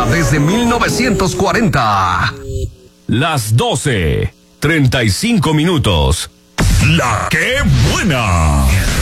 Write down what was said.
música desde 1940. Las 12:35. La que buena.